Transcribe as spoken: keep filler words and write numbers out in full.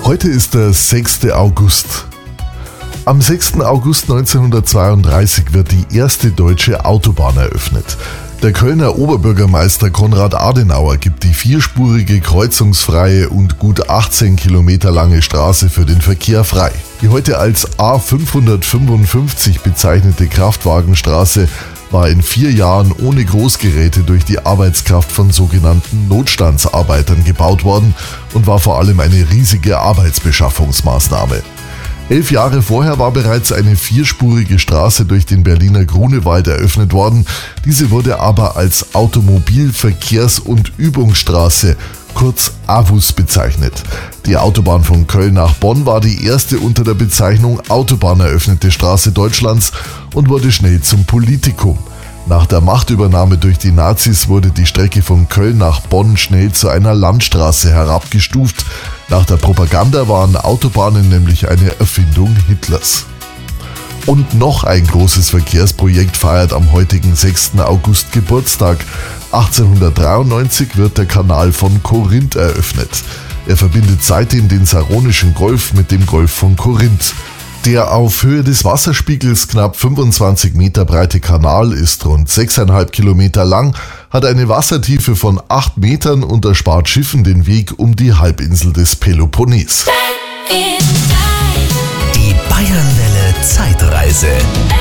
Heute ist der sechster August. Am sechster August neunzehnhundertzweiunddreißig wird die erste deutsche Autobahn eröffnet. Der Kölner Oberbürgermeister Konrad Adenauer gibt die vierspurige, kreuzungsfreie und gut achtzehn Kilometer lange Straße für den Verkehr frei. Die heute als A fünfhundertfünfundfünfzig bezeichnete Kraftwagenstraße war in vier Jahren ohne Großgeräte durch die Arbeitskraft von sogenannten Notstandsarbeitern gebaut worden und war vor allem eine riesige Arbeitsbeschaffungsmaßnahme. Elf Jahre vorher war bereits eine vierspurige Straße durch den Berliner Grunewald eröffnet worden. Diese wurde aber als Automobilverkehrs- und Übungsstraße, kurz A W U S, bezeichnet. Die Autobahn von Köln nach Bonn war die erste unter der Bezeichnung Autobahn eröffnete Straße Deutschlands und wurde schnell zum Politikum. Nach der Machtübernahme durch die Nazis wurde die Strecke von Köln nach Bonn schnell zu einer Landstraße herabgestuft. Nach der Propaganda waren Autobahnen nämlich eine Erfindung Hitlers. Und noch ein großes Verkehrsprojekt feiert am heutigen sechster August Geburtstag. achtzehnhundertdreiundneunzig wird der Kanal von Korinth eröffnet. Er verbindet seitdem den Saronischen Golf mit dem Golf von Korinth. Der auf Höhe des Wasserspiegels knapp fünfundzwanzig Meter breite Kanal ist rund sechs Komma fünf Kilometer lang, hat eine Wassertiefe von acht Metern und erspart Schiffen den Weg um die Halbinsel des Peloponnes. Die Bayernwelle Zeitreise.